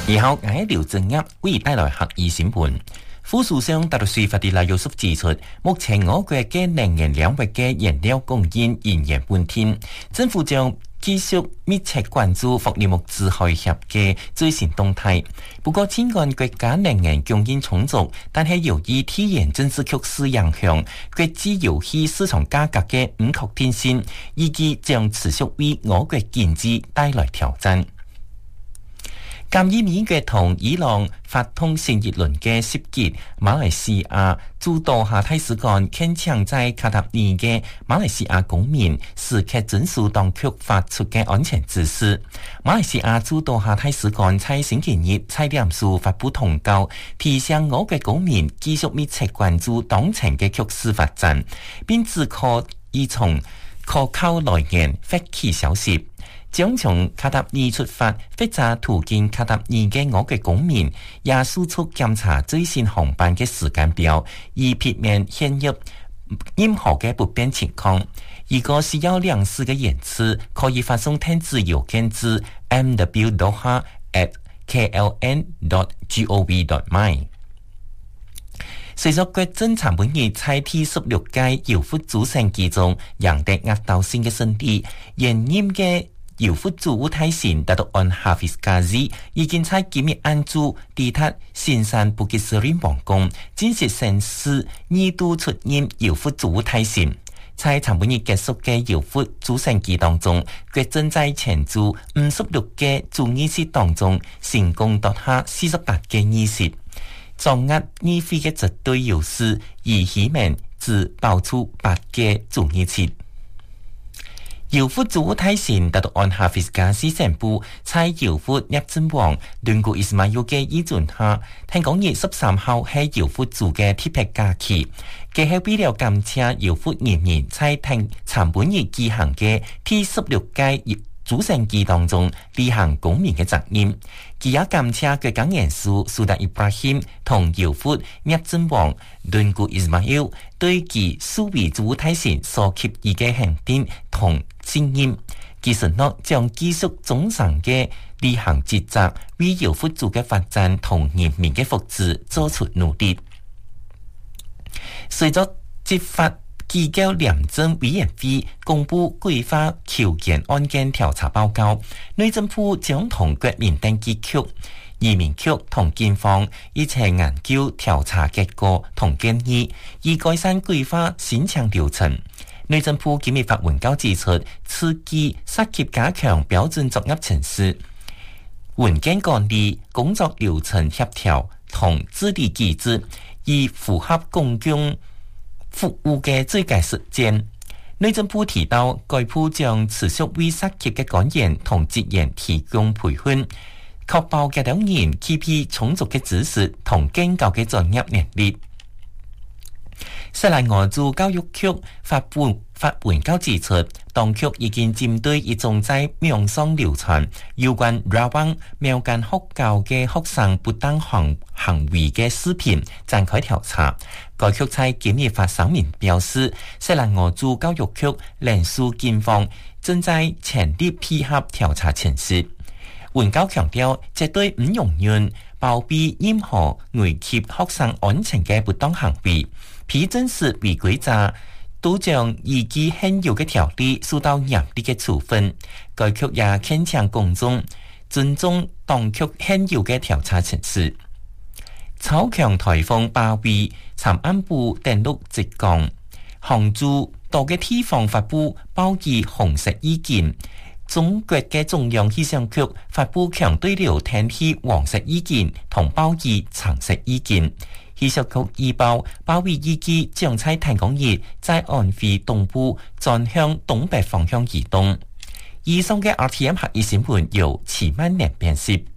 以後我喺廖正噏為帶來客議新聞。副首相達魯斯法迪拉約瑟指出，目前我國嘅能源領域嘅燃料供應仍然穩定，政府將繼續密切關注霍爾木茲海峽嘅最新動態。不過，儘管國家能源供應充足，但係由於地緣政治局勢影響，國際油氣市場價格嘅唔確定性，預計將持續為我國經濟帶來挑戰。鑑於美國同伊朗發動新一輪嘅襲擊，馬來西亞駐多哈大使館懇請在卡塔爾嘅馬來西亞公民時刻遵守當局發出嘅安全指示。馬來西亞駐多哈大使館在星期日在臉書發布通告，提醒我國公民繼續密切關注當前嘅局勢發展，並只可以從可靠來源獲取消息。將從卡塔爾出發或者途經卡塔爾嘅我國公民，也迅速檢查最新航班嘅時間表，以避免陷入任何嘅不便情況。如果需要糧食嘅延遲，可以發送電子郵件至 mw.doha@kln.gov.my。隨着國政參本日在第16屆姚福主席之中贏得壓倒性嘅勝利，現任嘅姚福駐烏泰臣達到安哈菲斯加茲已經在今日晏晝抵達新山布吉斯林皇宮，正式宣誓二度出任姚福駐烏泰臣。在參本日結束嘅姚福主席季當中，國政在前駐56個駐議席當中成功奪下48個議席，掌握議會嘅絕對優勢，而希望只爆出8個駐議席。姚福駐烏泰臣達到安哈菲斯加斯宣布，在姚福聶真王敦古伊斯馬尤嘅依准下，聽講日13號係姚福駐嘅特別假期，佢係為了感謝姚福人員在聽參本日舉行嘅第16屆主席季當中履行公民嘅責任。佢也感謝國家元首蘇達伊布拉欣同姚福聶真王敦古伊斯馬尤對其蘇維駐烏泰臣所給予嘅肯定同信任。佢承諾將繼續忠誠嘅履行職責，為姚福駐嘅發展同人民嘅福祉做出努力。隨着執法機構廉政委員會公布規劃求檢案件調查報告，內政部將同國民登記局、移民局同警方一齊研究調查結果同建議，以改善規劃申請流程。內政部今日發文稿指出，此舉涉及加強標準作業程序、文件管理、工作流程協調同治理機制，以符合公共服務嘅最佳實踐。內政部提到，該部將持續為涉及嘅官員同職員提供培訓，確保嘅兩人具備充足嘅知識同更高嘅專業能力。西蘭俄駐教育局發文稿指出，當局已經針對一種在網上流傳有關拉灣苗間學校嘅學生不當行為嘅視頻展開調查。該局在今日發聲明表示，西蘭俄駐教育局聯署警方正在全力配合調查程序。文稿強調，絕對唔容忍包庇任何危及學生安全嘅不當行為，批准是違規者都將依據現有嘅條例受到嚴厲嘅處分。該局也懇請公眾尊重當局現有嘅調查程序。超強颱風巴威參安部登陸浙江，杭州多個地方發布暴雨紅色預警。中國嘅中央氣象局發布強對流天氣黃色預警同暴雨橙色預警。氣象局預報，巴威預計將在聽講日在安徽東部轉向東北方向移動。以上嘅 RTM 客語新聞由齊萬年編輯。